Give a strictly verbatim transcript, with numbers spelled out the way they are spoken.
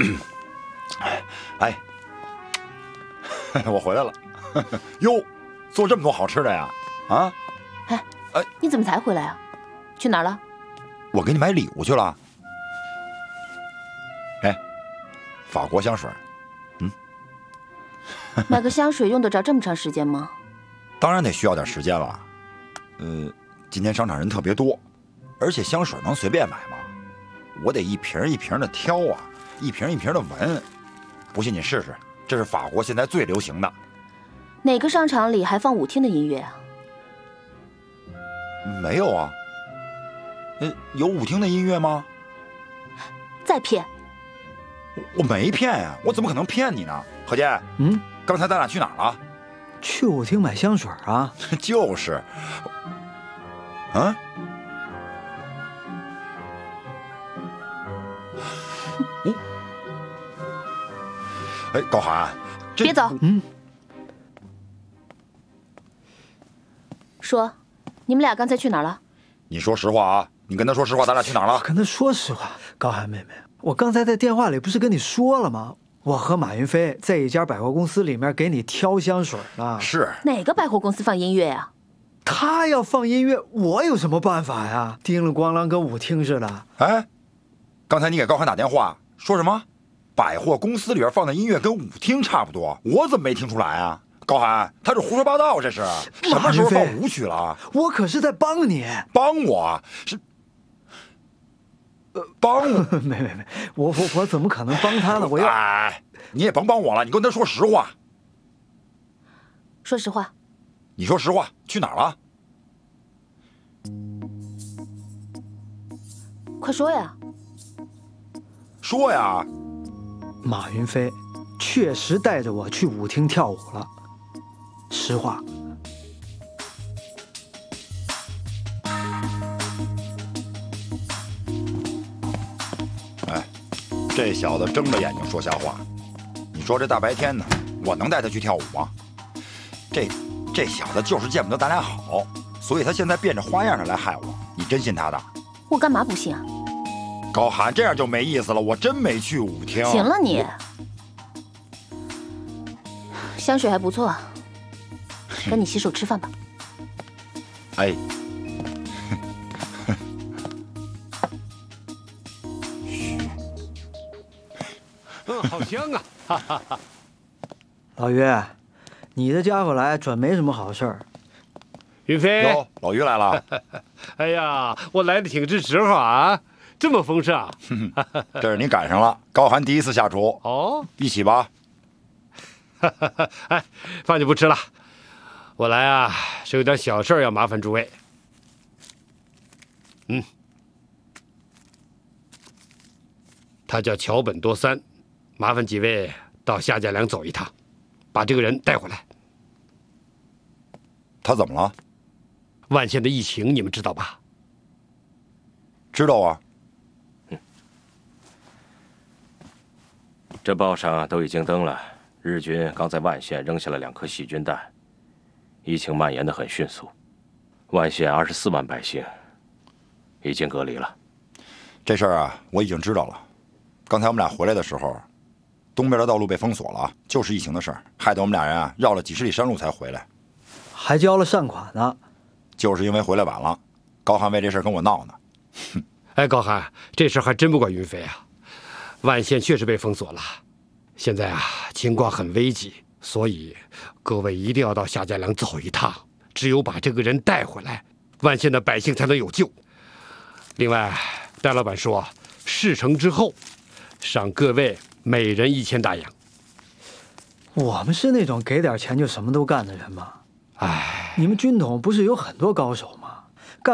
哎，我回来了。哟，做这么多好吃的呀？啊？ 哎哎，你怎么才回来啊？去哪儿了？ 我给你买礼物去了。哎，法国香水。嗯。 买个香水用得着这么长时间吗？ 当然得需要点时间了。呃，今天商场人特别多，而且香水能随便买吗？我得一瓶一瓶的挑啊，一瓶一瓶的闻。不信你试试，这是法国现在最流行的。 哪个商场里还放舞厅的音乐啊？ 没有啊。呃，有舞厅的音乐吗？ 再骗！ 我没骗呀，我怎么可能骗你呢？何健， 嗯， 刚才咱俩去哪儿了？ 去舞厅买香水啊。 就是。啊？哦。哎，高寒， 别走。 嗯。 说，你们俩刚才去哪儿了？ 你说实话啊！你跟他说实话，咱俩去哪儿了？ 跟他说实话，高寒妹妹，我刚才在电话里不是跟你说了吗？我和马云飞在一家百货公司里面给你挑香水呢。 是哪个百货公司放音乐呀？ 他要放音乐，我有什么办法呀？叮了咣啷跟舞厅似的。 哎，刚才你给高寒打电话说什么？百货公司里边放的音乐跟舞厅差不多，我怎么没听出来啊？高寒，他这胡说八道，这是什么时候放舞曲了？ 我可是在帮你。 帮我是？呃，帮我？ 没没没，我我我怎么可能帮他呢？我要…… 哎，你也甭帮我了，你跟他说实话。 说实话。 你说实话，去哪儿了？ 快说呀！ 说呀！ 马云飞确实带着我去舞厅跳舞了，实话。 哎，这小子睁着眼睛说瞎话。你说这大白天的，我能带他去跳舞吗？这这小子就是见不得咱俩好，所以他现在变着花样的来害我。你真信他的？ 我干嘛不信啊？ 高寒，这样就没意思了。我真没去舞厅。 行了你，香水还不错，赶紧洗手吃饭吧。 哎， 嗯，好香啊！哈哈哈。 老于，你的家伙来准没什么好事儿。 云飞， 哟，老于来了。 哎呀，我来的挺是时候啊，这么丰盛。 这是你赶上了，高寒第一次下厨。 哦， 一起吧。 哎，饭就不吃了，我来啊是有点小事要麻烦诸位。嗯，他叫桥本多三，麻烦几位到夏家梁走一趟，把这个人带回来。 他怎么了？ 万县的疫情你们知道吧？ 知道啊。 嗯，这报上都已经登了。日军刚在万县扔下了两颗细菌弹，疫情蔓延得很迅速。万县二十四万百姓已经隔离了。 这事儿啊，我已经知道了。刚才我们俩回来的时候，东边的道路被封锁了，就是疫情的事儿，害得我们俩人啊绕了几十里山路才回来， 还交了善款呢。 就是因为回来晚了，高寒为这事儿跟我闹呢。 哼，哎，高寒，这事儿还真不怪云飞啊。万县确实被封锁了。现在啊，情况很危急，所以各位一定要到夏家梁走一趟。只有把这个人带回来，万县的百姓才能有救。另外，戴老板说，事成之后，赏各位每人一千大洋。 我们是那种给点钱就什么都干的人吗？ 哎， 你们军统不是有很多高手吗？